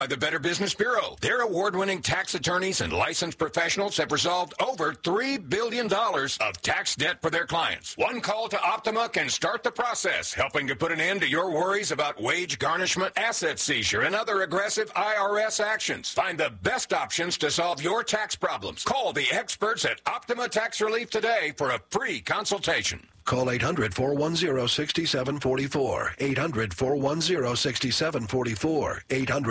The Better Business Bureau. Their award-winning tax attorneys and licensed professionals have resolved over $3 billion of tax debt for their clients. One call to Optima can start the process, helping to put an end to your worries about wage garnishment, asset seizure, and other aggressive IRS actions. Find the best options to solve your tax problems. Call the experts at Optima Tax Relief today for a free consultation. Call 800-410-6744. 800-410-6744.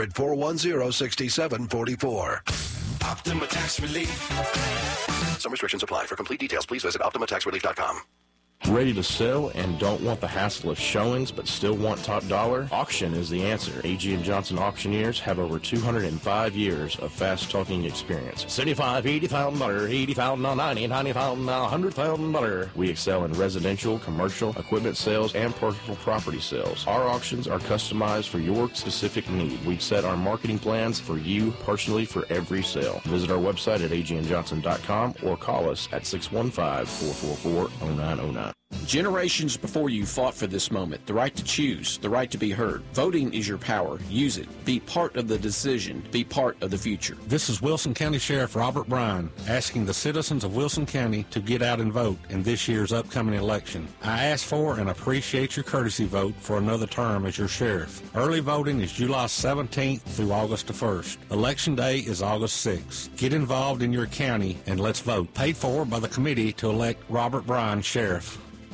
800-410-6744. Optima Tax Relief. Some restrictions apply. For complete details, please visit OptimaTaxRelief.com. Ready to sell and don't want the hassle of showings but still want top dollar? Auction is the answer. A.G. & Johnson auctioneers have over 205 years of fast-talking experience. $75,000, $80,000, $80,000, $90,000, $100,000. We excel in residential, commercial, equipment sales, and personal property sales. Our auctions are customized for your specific need. We set our marketing plans for you personally for every sale. Visit our website at agandjohnson.com or call us at 615-444-0909. Generations before you fought for this moment, the right to choose, the right to be heard. Voting is your power. Use it. Be part of the decision. Be part of the future. This is Wilson County Sheriff Robert Bryan asking the citizens of Wilson County to get out and vote in this year's upcoming election. I ask for and appreciate your courtesy vote for another term as your sheriff. Early voting is July 17th through August 1st. Election Day is August 6th. Get involved in your county and let's vote. Paid for by the committee to elect Robert Bryan Sheriff.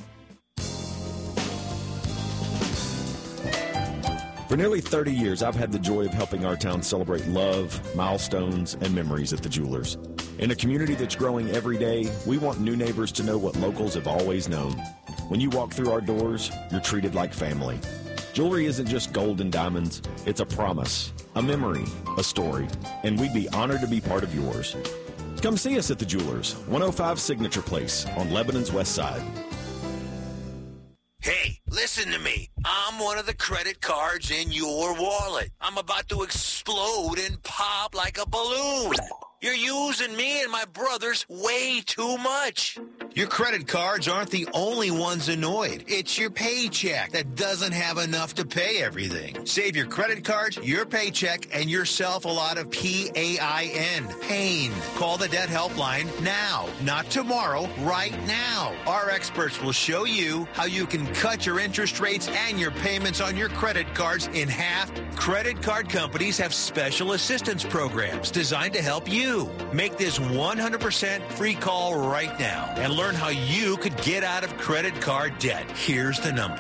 For nearly 30 years, I've had the joy of helping our town celebrate love, milestones, and memories at the Jewelers. In a community that's growing every day, we want new neighbors to know what locals have always known. When you walk through our doors, you're treated like family. Jewelry isn't just gold and diamonds. It's a promise, a memory, a story, and we'd be honored to be part of yours. Come see us at the Jewelers, 105 Signature Place on Lebanon's west side. Hey, listen to me. I'm one of the credit cards in your wallet. I'm about to explode and pop like a balloon. You're using me and my brothers way too much. Your credit cards aren't the only ones annoyed. It's your paycheck that doesn't have enough to pay everything. Save your credit cards, your paycheck, and yourself a lot of PAIN. Pain. Call the debt helpline now. Not tomorrow, right now. Our experts will show you how you can cut your interest rates and your payments on your credit cards in half. Credit card companies have special assistance programs designed to help you. Make this 100% free call right now and learn how you could get out of credit card debt. Here's the number.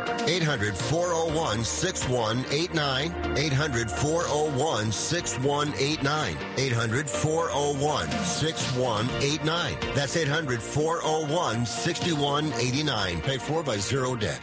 800-401-6189. 800-401-6189. 800-401-6189. That's 800-401-6189. Paid for by Zero Debt.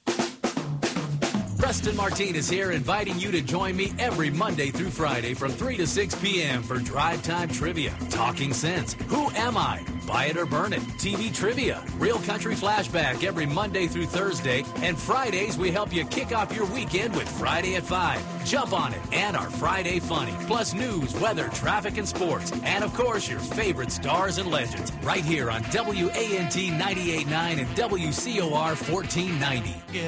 Preston Martinez here, inviting you to join me every Monday through Friday from 3 to 6 p.m. for Drive Time Trivia, Talking Sense, Who Am I? Buy It or Burn It, TV Trivia, Real Country Flashback every Monday through Thursday, and Fridays we help you kick off your weekend with Friday at 5. Jump on it, and our Friday Funny, plus news, weather, traffic, and sports, and of course your favorite stars and legends, right here on WANT 98.9 and WCOR 1490.